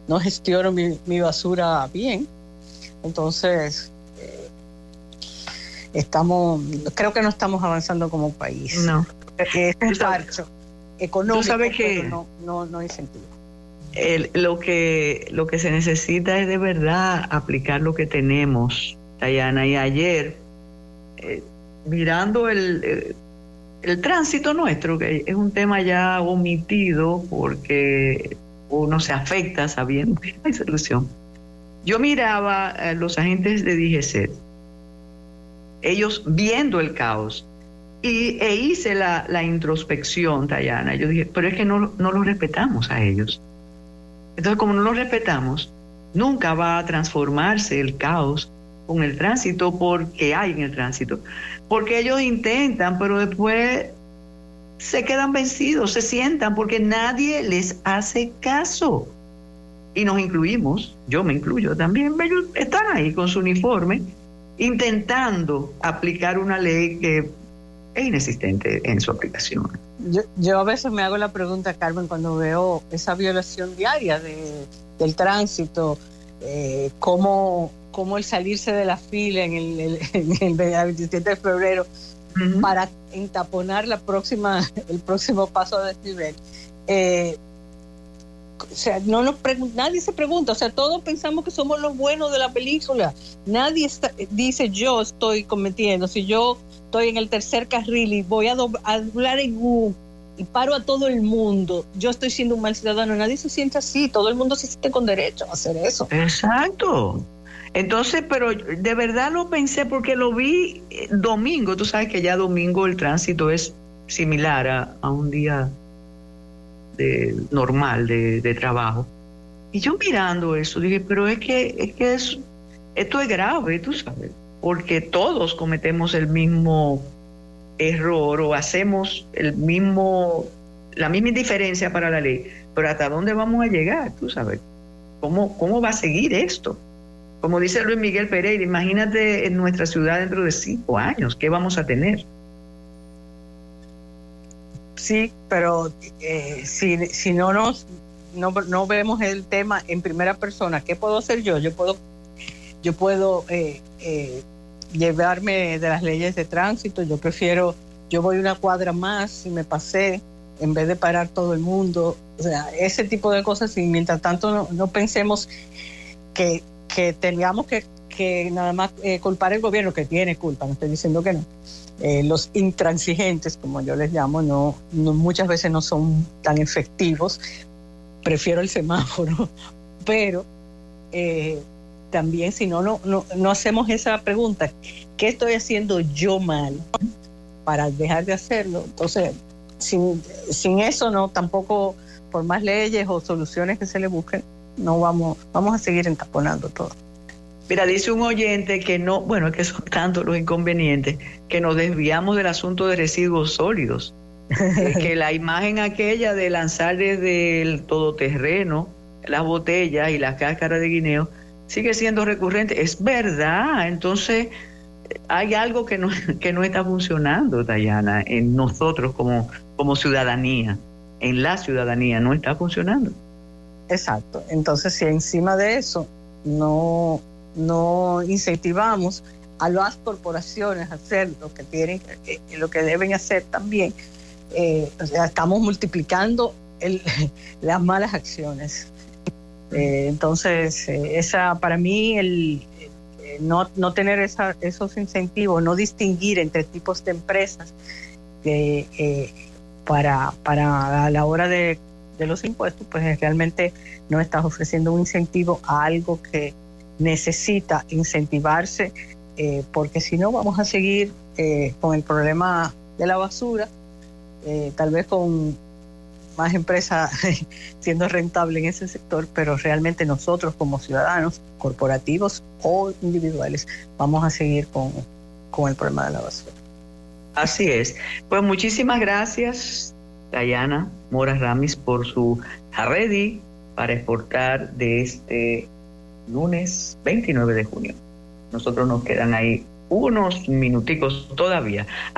no gestiono mi basura bien. Entonces, creo que no estamos avanzando como país. No. Es un parcho económico, tú sabes que pero no incentivo. Lo que se necesita es de verdad aplicar lo que tenemos, Dayana. Y ayer, mirando el tránsito nuestro, que es un tema ya omitido porque uno se afecta sabiendo que no hay solución. Yo miraba a los agentes de DGCET, ellos viendo el caos, e hice la introspección, Dayana. Yo dije, pero es que no los respetamos a ellos. Entonces, como no los respetamos, nunca va a transformarse el caos con el tránsito porque hay en el tránsito. Porque ellos intentan, pero después se quedan vencidos, se sientan porque nadie les hace caso. Y nos incluimos, yo me incluyo también, ellos están ahí con su uniforme intentando aplicar una ley que es inexistente en su aplicación. Yo a veces me hago la pregunta, Carmen, cuando veo esa violación diaria del tránsito, cómo el salirse de la fila en el 27 de febrero uh-huh. para entaponar el próximo paso de desnivel. O sea, nadie se pregunta, o sea, todos pensamos que somos los buenos de la película. Nadie dice, yo estoy cometiendo, si yo estoy en el tercer carril y voy a doblar en U y paro a todo el mundo, yo estoy siendo un mal ciudadano. Nadie se siente así, todo el mundo se siente con derecho a hacer eso. Exacto. Entonces, pero de verdad lo pensé porque lo vi domingo. Tú sabes que ya domingo el tránsito es similar a un día normal de trabajo. Y yo mirando eso dije, pero es que esto es grave, tú sabes, porque todos cometemos el mismo error o hacemos la misma indiferencia para la ley, pero ¿hasta dónde vamos a llegar? Tú sabes, ¿cómo va a seguir esto? Como dice Luis Miguel Pereira, imagínate en nuestra ciudad dentro de 5 años, ¿qué vamos a tener? Sí, pero si no vemos el tema en primera persona, ¿qué puedo hacer yo? Yo puedo llevarme de las leyes de tránsito. Yo voy una cuadra más y me pasé en vez de parar todo el mundo. O sea, ese tipo de cosas. Y mientras tanto no pensemos que tengamos que nada más culpar al gobierno, que tiene culpa, no estoy diciendo que no. Los intransigentes, como yo les llamo, no muchas veces no son tan efectivos. Prefiero el semáforo, pero también si no hacemos esa pregunta, ¿qué estoy haciendo yo mal para dejar de hacerlo? Entonces, sin eso no, tampoco, por más leyes o soluciones que se le busquen, no vamos a seguir entaponando todo. Mira, dice un oyente que es que son tantos los inconvenientes que nos desviamos del asunto de residuos sólidos. Que la imagen aquella de lanzar desde el todoterreno las botellas y las cáscaras de guineo sigue siendo recurrente. Es verdad. Entonces hay algo que no está funcionando, Dayana, en nosotros como ciudadanía. En la ciudadanía no está funcionando. Exacto. Entonces, si encima de eso no incentivamos a las corporaciones a hacer lo que deben hacer también, o sea, estamos multiplicando las malas acciones. Entonces, para mí, no tener esos incentivos, no distinguir entre tipos de empresas para a la hora de los impuestos, pues realmente no estás ofreciendo un incentivo a algo que necesita incentivarse, porque si no vamos a seguir con el problema de la basura, tal vez con más empresas siendo rentable en ese sector, pero realmente nosotros como ciudadanos, corporativos o individuales, vamos a seguir con el problema de la basura. Así es. Pues muchísimas gracias, Dayana Mora Ramis, por su ready para exportar de este lunes 29 de junio. Nosotros nos quedan ahí unos minuticos todavía.